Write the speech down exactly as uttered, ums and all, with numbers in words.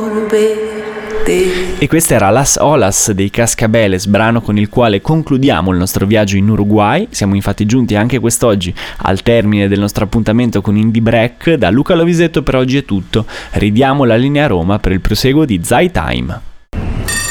E questa era Las Olas dei Cascabeles, brano con il quale concludiamo il nostro viaggio in Uruguay. Siamo infatti giunti anche quest'oggi al termine del nostro appuntamento con Indie Break. Da Luca Lovisetto per oggi è tutto. Ridiamo la linea a Roma per il proseguo di Zai Time.